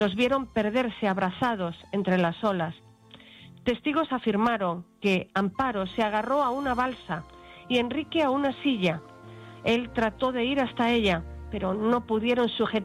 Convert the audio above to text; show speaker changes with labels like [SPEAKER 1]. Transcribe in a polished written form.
[SPEAKER 1] los vieron perderse abrazados entre las olas. Testigos afirmaron que Amparo se agarró a una balsa y Enrique a una silla. Él trató de ir hasta ella, pero no pudieron sujetar